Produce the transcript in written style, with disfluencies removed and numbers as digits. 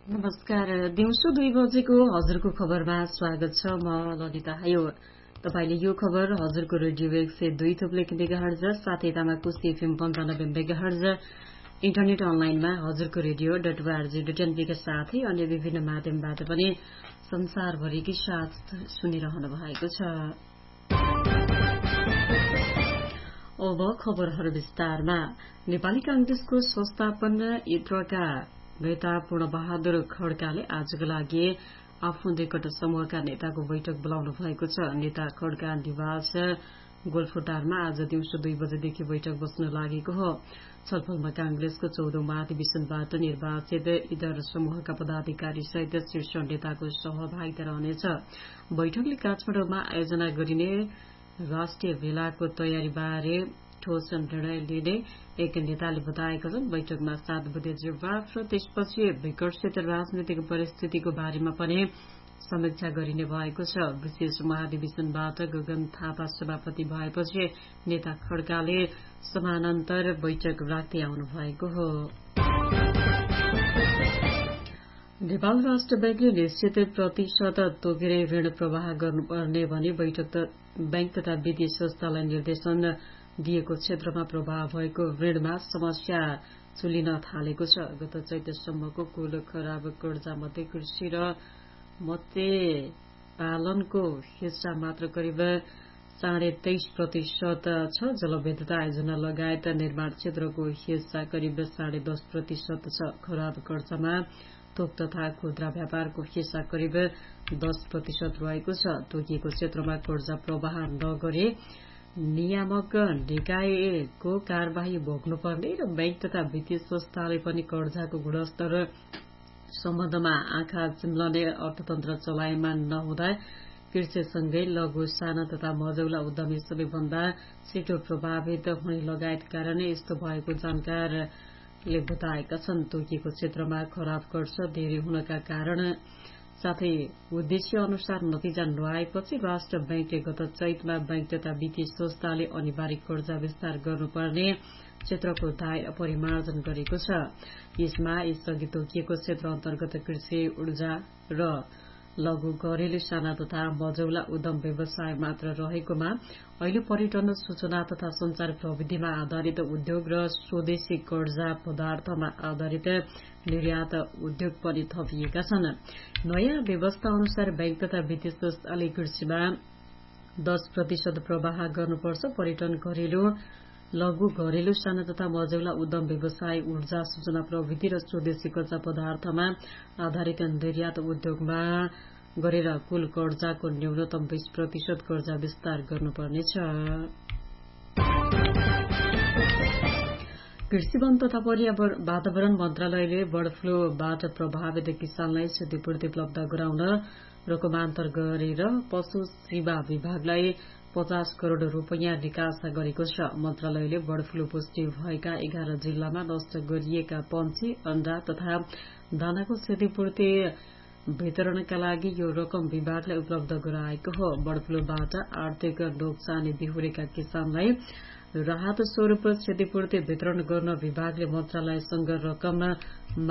नमस्कार। दिउँसो 2 बजेको हजुरको खबरमा स्वागत छ। म ललिता हायो। तपाईले यो खबर हजुरको रेडियो 102 थुप्लेक मेगाहर्ज साथै तामाकोशी एफएम 95 मेगाहर्ज इन्टरनेट अनलाइनमा हजुरको रेडियो.org.np का साथै अन्य विभिन्न माध्यमबाट पनि संसारभरिकै साथ सुनिरहनु भएको छ। अब खबरहरू विस्तारमा। नेपाली कांग्रेसको संस्थापन यत्रका नेता पूर्णबहादुर खड्काले आजको लागि आफ्नो निकट समूहका नेताको बैठक बोलाउनु भएको छ। नेता खड्का निवास गोलफोटारमा आज दिउँसो 2 बजेदेखि बैठक बस्न लागेको हो। छलफलमा कांग्रेसको 14औं महाधिवेशनबाट निर्वाचित इतर समूहका पदाधिकारी सहित शीर्ष नेताको सहभागिता रहनेछ। बैठकले काठमाडौँमा आयोजना गरिने राष्ट्रिय भेलाको तयारीबारे ठोस निर्णय लिने एक नेताले बताएका छन्। बैठकमा 7 बुँदे जवाफ र त्यसपछि विकसित राजनीतिक परिस्थितिको बारेमा पनि समीक्षा गरिने भएको छ। विशेष महाधिवेशनबाट गगन थापा सभापति भएपछि नेता खड्काले समानान्तर बैठक राख्दै आउनु भएको हो। नेपाल राष्ट्र बैंकले निश्चित प्रतिशत तोकेरै ऋण प्रवाह गर्नुपर्ने भनी बैंक तथा वित्तीय संस्थालाई निर्देशन दिएको क्षेत्रमा प्रवाह भएको ऋणमा समस्या चुलिन थालेको छ। गत चैतसम्मको कुल खराब कर्जा मध्ये कृषि र मत्स्य पालनको हिस्सा मात्र करिब 23.5% छ। जलविद्युत आयोजना लगायत निर्माण क्षेत्रको हिस्सा करिब 10.5% छ। खराब कर्जामा थोक तथा खुद्रा व्यापारको हिस्सा करिब 10% रहेको छ। तोकिएको क्षेत्रमा कर्जा प्रवाह नगरे नियामक निकायको कार्यवाही भोग्नुपर्ने र बैंक तथा वित्तीय संस्थाले पनि कर्जाको गुणस्तर सम्बन्धमा आँखा चिम्लने अर्थतन्त्र चलायमान नहुँदा कृषिसँगै लघु साना तथा मझौला उद्यमी सबैभन्दा छिटो प्रभावित हुने लगायत कारण यस्तो भएको जानकारले बताएका छन्। तोकिएको क्षेत्रमा खराब कर्जा धेरै हुनका कारण साथै उद्देश्य अनुसार नतिजा नआएपछि राष्ट्र बैंकले गत चैतमा बैंक तथा वित्तीय संस्थाले अनिवार्य कर्जा विस्तार गर्नुपर्ने क्षेत्रको दायरा परिमार्जन गरेको छ। यसमा यसअघि तोकिएको क्षेत्र अन्तर्गत कृषि, ऊर्जा र लघु घरेलु साना तथा मझौला उद्यम व्यवसाय मात्र रहेकोमा अहिले पर्यटन, सूचना तथा संचार प्रविधिमा आधारित उद्योग र स्वदेशी कर्जा पदार्थमा आधारित निर्यात उद्योग पनि थपिएका छन्। नयाँ व्यवस्था अनुसार बैंक तथा वित्तीय संस्थाले कृषिमा 10% प्रवाह गर्नुपर्छ। पर्यटन, घरेलु, लघु घरेलु साना तथा मझौला उद्यम व्यवसाय, ऊर्जा, सूचना प्रविधि र स्वदेशी कर्जा पदार्थमा आधारित निर्यात उद्योगमा गरेर कुल कर्जाको न्यूनतम 20% कर्जा विस्तार गर्नुपर्नेछ। कृषि, वन तथा वातावरण मन्त्रालयले बर्ड फ्लूबाट प्रभावित किसानलाई क्षतिपूर्ति उपलब्ध गराउन रकमान्तर गरेर पशु सेवा विभागलाई 50 करोड़ रूपैयाँ निकासा गरेको छ। मन्त्रालयले बर्ड फ्लू पुष्टि भएका 11 जिल्लामा नष्ट गरिएका पन्छी, अण्डा तथा दानाको क्षतिपूर्ति वितरणका लागि यो रकम विभागलाई उपलब्ध गराएको हो। बर्ड फ्लूबाट आर्थिक नोक्सानी बिहोरेका किसानलाई राहत स्वरूप क्षतिपूर्ति वितरण गर्न विभागले मन्त्रालयसँग रकम